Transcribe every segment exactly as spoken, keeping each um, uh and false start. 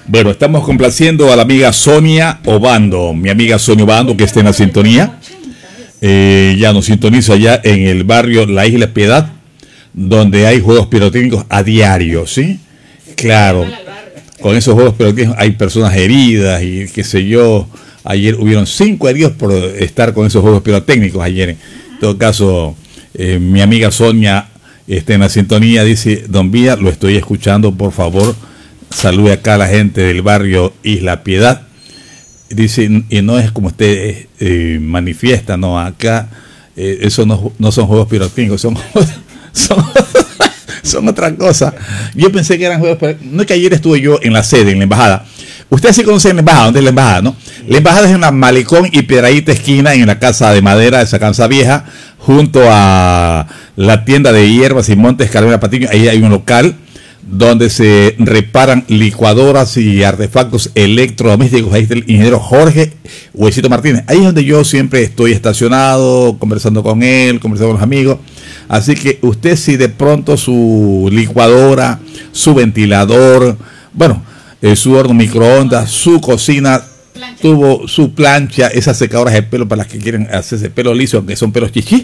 Bueno, estamos complaciendo a la amiga Sonia Obando, mi amiga Sonia Obando, que está en la sintonía. Eh, ya nos sintoniza allá en el barrio La Isla Piedad, donde hay juegos pirotécnicos a diario, ¿sí? Claro, con esos juegos pirotécnicos hay personas heridas y qué sé yo. Ayer hubieron cinco heridos por estar con esos juegos pirotécnicos ayer. En todo caso, eh, mi amiga Sonia está en la sintonía, dice: Don Villa, lo estoy escuchando, por favor, salude acá a la gente del barrio Isla Piedad. Dice, y no es como usted eh, manifiesta, no, acá eh, eso no, no son juegos pirotécnicos, son, son, son otra cosa. Yo pensé que eran juegos pirotécnicos. No es que ayer estuve yo en la sede, en la embajada. Ustedes sí conocen la embajada, ¿dónde es la embajada, no? La embajada es en la Malecón y Piedradita esquina, en la casa de madera de esa casa vieja, junto a la tienda de hierbas y montes Carolina Patiño. Ahí hay un local donde se reparan licuadoras y artefactos electrodomésticos. Ahí está el ingeniero Jorge Huesito Martínez. Ahí es donde yo siempre estoy estacionado, conversando con él, conversando con los amigos. Así que usted, si de pronto su licuadora, su ventilador, bueno, eh, su horno microondas, su cocina, tuvo su plancha, esas secadoras de pelo para las que quieren hacerse pelo liso, aunque son pelos chichi.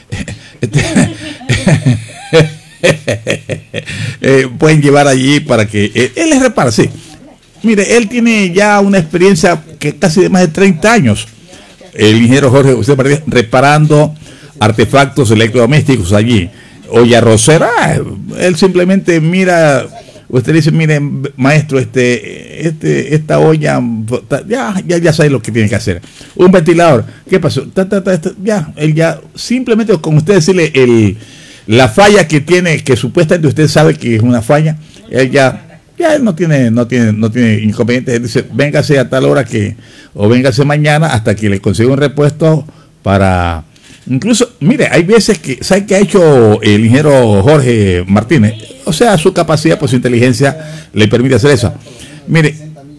eh, pueden llevar allí para que eh, él les repara, sí. Mire, él tiene ya una experiencia que casi de más de treinta años. El ingeniero Jorge, usted parece, reparando artefactos electrodomésticos allí. Olla arrocera, él simplemente mira, usted dice, mire, maestro, este, este, esta olla, ya, ya, ya sabe lo que tiene que hacer. Un ventilador, ¿qué pasó? Ta, ta, ta, ta, ya, él ya, simplemente con usted decirle el la falla que tiene, que supuestamente usted sabe que es una falla, él ya, ya él no tiene, no tiene, no tiene inconvenientes. Él dice, véngase a tal hora que, o véngase mañana hasta que le consiga un repuesto para, incluso, mire, hay veces que, ¿sabe qué ha hecho el ingeniero Jorge Martínez? O sea, su capacidad, pues su inteligencia le permite hacer eso. Mire,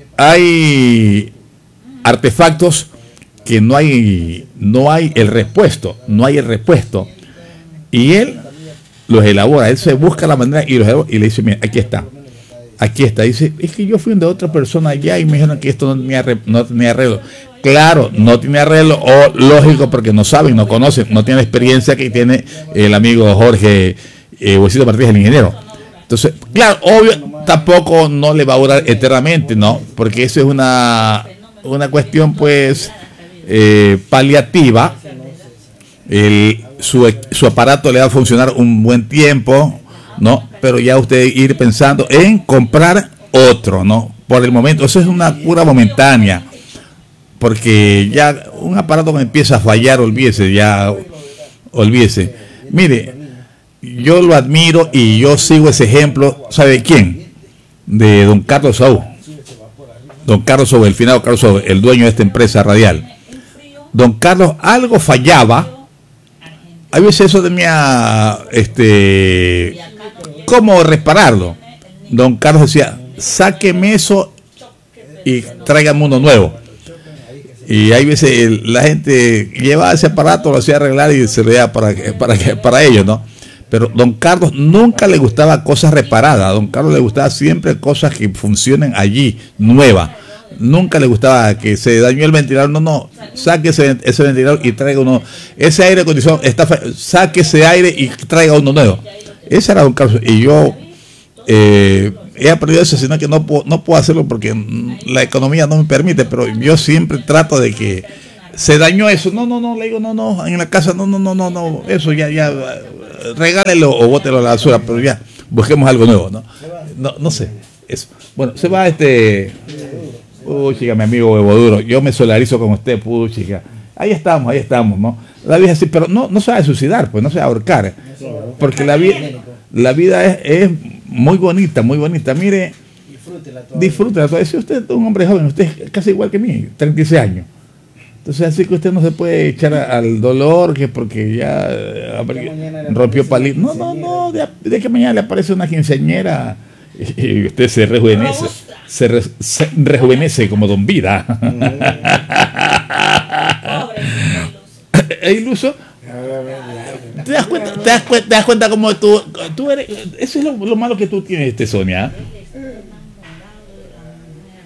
hay artefactos que no hay, no hay el repuesto, no hay el repuesto, y él los elabora, él se busca la manera y los elabora, y le dice, mira, aquí está, aquí está. Dice, es que yo fui de otra persona allá y me dijeron que esto no tenía, re, no tenía arreglo. Claro, no tiene arreglo, o lógico, porque no saben, no conocen, no tienen la experiencia que tiene el amigo Jorge eh, Huesito Martínez, el ingeniero. Entonces, claro, obvio, tampoco no le va a durar eternamente, ¿no? Porque eso es una, una cuestión, pues, eh, paliativa. El, su, su aparato le va a funcionar un buen tiempo, ¿no? Pero ya usted ir pensando en comprar otro, ¿no? Por el momento, eso es una cura momentánea, porque ya un aparato que empieza a fallar, olvídese, ya, olvídese. Mire, yo lo admiro y yo sigo ese ejemplo, ¿sabe quién? De don Carlos Saúl. Don Carlos Saúl, el finado Carlos Saúl, el dueño de esta empresa radial. Don Carlos, algo fallaba. A veces eso tenía, este, ¿cómo repararlo? Don Carlos decía, sáqueme eso y tráigame uno nuevo. Y hay veces el, la gente llevaba ese aparato, lo hacía arreglar y se veía para, para, para ellos, ¿no? Pero don Carlos nunca le gustaba cosas reparadas. A don Carlos le gustaba siempre cosas que funcionen allí, nuevas. Nunca le gustaba que se dañó el ventilador. No, no, saque ese, ese ventilador y traiga uno. Ese aire acondicionado está, saque ese aire y traiga uno nuevo. Ese era don Carlos. Y yo eh, he aprendido eso, sino que no puedo, no puedo hacerlo porque la economía no me permite. Pero yo siempre trato de que se dañó eso. No, no, no, le digo, no, no, en la casa, no, no, no, no, no, eso ya, ya, regálelo o bótelo a la basura, pero ya, busquemos algo nuevo, ¿no? No, no sé, eso. Bueno, se va este. Uy, chica, mi amigo Huevo Duro, yo me solidarizo con usted, puh, chica. Ahí estamos, ahí estamos, ¿no? La vida es así, pero no, no se va a suicidar, pues no se va a ahorcar. Porque la vida, la vida es, es muy bonita, muy bonita. Mire, disfrútela todavía. Si usted es un hombre joven, usted es casi igual que mí, treinta y seis años. Entonces, así que usted no se puede echar al dolor, que porque ya rompió palito. No, no, no, de, de que mañana le aparece una quinceañera y usted se rejuvenece, se, re, se rejuvenece como Don Vida. ¿Es iluso? ¿Te das cuenta, te das cuenta, te das cuenta cómo tú, tú eres? Eso es lo, lo malo que tú tienes, este Sonia.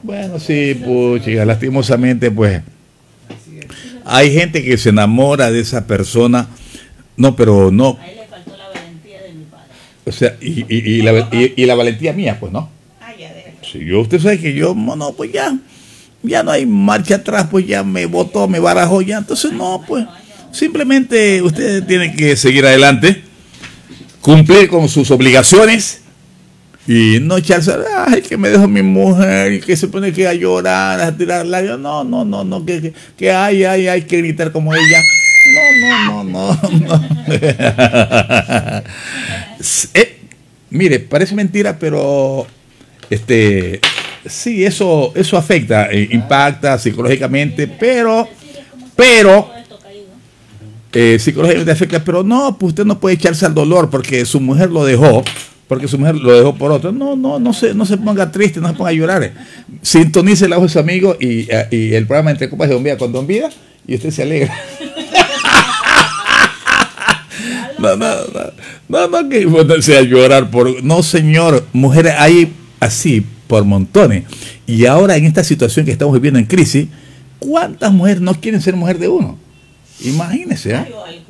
Bueno, sí, pucha, lastimosamente, pues, hay gente que se enamora de esa persona, no, pero no. A él le faltó la valentía de mi padre. O sea, y, y, y, la, y, y la valentía mía, pues, ¿no? Ah, ya, déjalo. Si yo, usted sabe que yo, no, pues ya, ya no hay marcha atrás, pues ya me votó, me barajó ya, entonces no, pues, simplemente usted tiene que seguir adelante, cumplir con sus obligaciones y no echarse, ay, que me dejó mi mujer y que se pone que a llorar, a tirar lágrimas, no, no, no, no, que, que, que ay, ay, hay que gritar como ella, no, no, no, no, no. eh, mire, parece mentira, pero este, sí, eso, eso afecta, eh, impacta psicológicamente, pero, pero, eh, psicológicamente afecta, pero no, pues usted no puede echarse al dolor porque su mujer lo dejó, porque su mujer lo dejó por otro. No, no, no se, no se ponga triste, no se ponga a llorar. Sintonice la voz de su amigo y, y el programa Entre Copas de Don Vida con Don Vida y usted se alegra. No, no, no, no, no, que ponerse a llorar por, no señor, mujeres hay así por montones, y ahora en esta situación que estamos viviendo en crisis, ¿cuántas mujeres no quieren ser mujer de uno? Imagínese, ¿eh?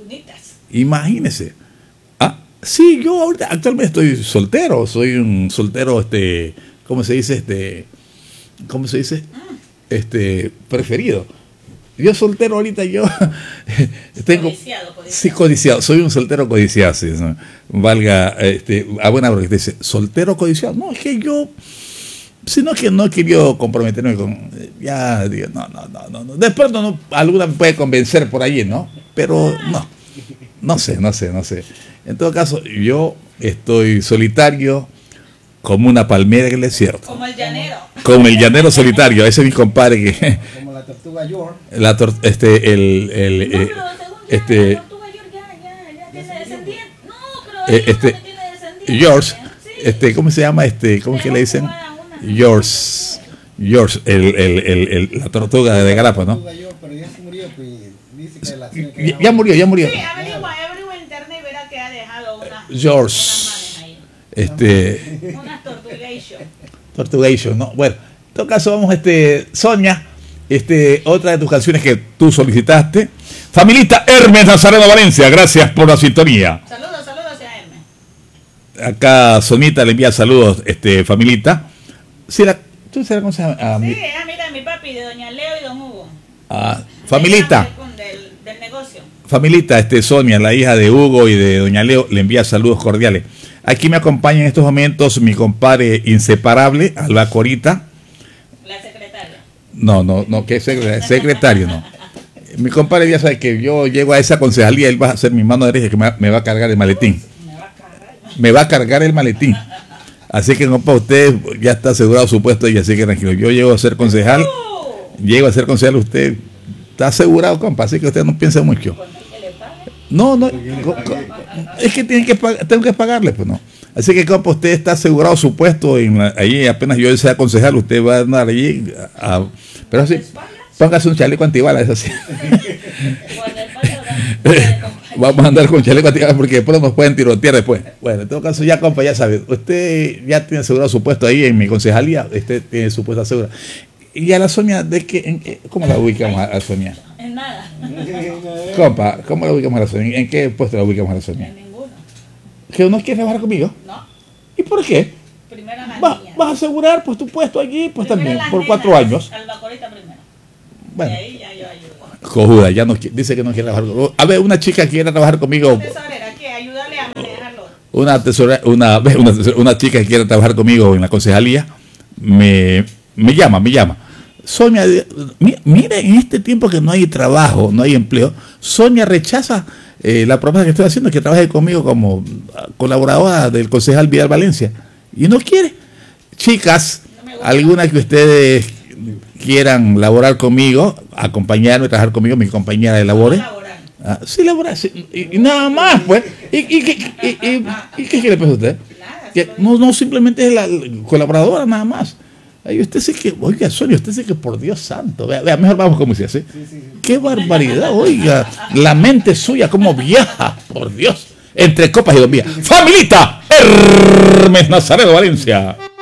Imagínese. Ah, sí, yo ahorita actualmente estoy soltero, soy un soltero, este, ¿cómo se dice? Este, ¿cómo se dice? Este, preferido. Yo soltero ahorita, yo tengo... Codiciado, codiciado. Sí, codiciado. Soy un soltero codiciado, sí, ¿no? Valga, este, a buena porque te dice, soltero codiciado. No, es que yo, sino que no quiero comprometerme con... Ya, digo, no, no, no, no. no. De pronto no, alguna me puede convencer por allí, ¿no? Pero no, no sé, no sé, no sé. En todo caso, yo estoy solitario como una palmera en el desierto. Como el llanero. Como el llanero solitario. Ese es mi compadre que... La tortuga York. La tor este, el, el, no, eh, este, la tortuga York ya, ya, ya tiene descendiente. No, pero eh, este, no tiene descendiente. George, Sí. este, ¿cómo se llama? Este, ¿cómo es que le dicen? George, George, el, el, el, el, la tortuga de Galápagos, ¿no? York, pero ya se murió, pues, dice que la ya, ya murió, ya murió. Sí, averigua, averigua en internet y verá que ha dejado una. George, una ahí. este, unas tortugation. Tortugation, ¿no? Bueno, en todo caso vamos, este, Sonia. Este, otra de tus canciones que tú solicitaste. Familita Hermes Nazareno Valencia, gracias por la sintonía. Saludos, saludos a Hermes. Acá Sonita le envía saludos, este, familita. Sí, la, ¿tú sabes cómo se llama? Ah, sí, mi, ah, mira, mi papi de Doña Leo y Don Hugo. Ah, familita. Del, del negocio. Familita, este, Sonia, la hija de Hugo y de Doña Leo, le envía saludos cordiales. Aquí me acompaña en estos momentos mi compadre inseparable, Alba Corita. La secretaria. No, no, no, que secretario, secretario, no. Mi compadre ya sabe que yo llego a esa concejalía, él va a ser mi mano derecha que me, me va a cargar el maletín. Me va a cargar. Me va a cargar el maletín. Así que, compa, usted ya está asegurado su puesto y así que tranquilo. Yo llego a ser concejal, uh. llego a ser concejal, usted está asegurado, compa, así que usted no piense mucho. No, no, es que tienen que tengo que pagarle, pues no. Así que, compa, usted está asegurado su puesto en la, allí, apenas yo sea concejal, usted va a andar allí, a, a, pero así, póngase un chaleco antibalas, eso sí. Vamos a andar con chaleco antibalas porque después nos pueden tirotear después. Bueno, en todo caso, ya, compa, ya sabe, usted ya tiene asegurado su puesto ahí en mi concejalía, usted tiene su puesto asegurado. Y a la Sonia, ¿de qué, en, ¿cómo la ubicamos a, a Sonia? En nada. Compa, ¿cómo la ubicamos a la Sonia? ¿En qué puesto la ubicamos a la Sonia? En ninguno. ¿Que no quieres trabajar conmigo? No. ¿Y por qué? Primero la Va, niña. vas a asegurar pues tu puesto allí, pues Primero también, por nenas, cuatro años. Albacorita primero. Bueno. Y ahí ya yo ayudo. Cojuda, ya no, dice que no quiere trabajar conmigo. A ver, una chica quiere trabajar conmigo. Tesorera, ¿qué? Ayúdale a manejarlo. Una tesora, una, una, una chica que quiere trabajar conmigo en la concejalía, me, me llama, me llama. Sonia, mire, en este tiempo que no hay trabajo, no hay empleo, Sonia rechaza eh, la propuesta que estoy haciendo, que trabaje conmigo como colaboradora del concejal Vidal Valencia. Y no quiere. Chicas, no alguna que ustedes quieran laborar conmigo, acompañarme, trabajar conmigo, mi compañera de labores. Ah, sí, laborar, sí, y, y nada más, pues. ¿Y, y, y, y, y, y qué quiere pensar usted? Que no, no simplemente es la colaboradora, nada más. Ay, usted sí que, oiga, Sonia, usted sí que por Dios santo, vea, vea mejor vamos como se hace. Sí, sí, sí. Qué barbaridad, oiga, la mente suya cómo viaja, por Dios, entre copas y dos vías. Familita Hermes Nazareno Valencia.